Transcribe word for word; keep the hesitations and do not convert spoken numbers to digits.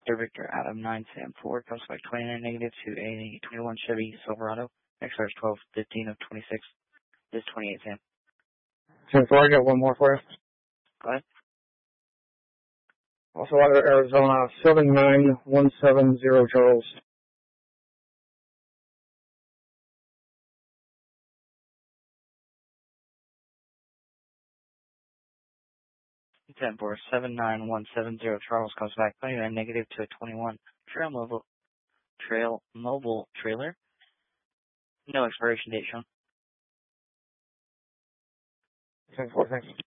Victor Victor Adam nine Sam four comes back twenty-nine negative to a twenty-one Chevy Silverado. Next is twelve fifteen of twenty-six. This is twenty-eight Sam. ten four, I got one more for you. Go ahead. Also out of Arizona, seven nine one seven zero Charles. ten four seven nine one seven zero Charles comes back twenty-nine negative to a twenty-one Trail Mobile Trail Mobile Trailer. No expiration date shown. ten four, thanks.